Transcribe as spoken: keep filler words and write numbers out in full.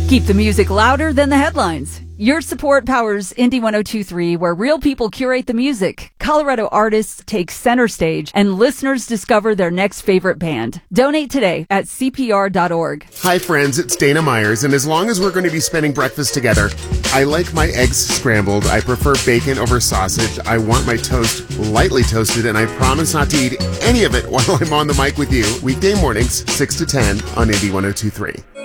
Keep the music louder than the headlines. Your support powers Indie ten twenty-three, where real people curate the music, Colorado artists take center stage, and listeners discover their next favorite band. Donate today at C P R dot org. Hi friends, it's Dana Myers, and as long as we're going to be spending breakfast together, I like my eggs scrambled. I prefer bacon over sausage. I want my toast lightly toasted, and I promise not to eat any of it while I'm on the mic with you. Weekday mornings, six to ten on Indie ten twenty-three.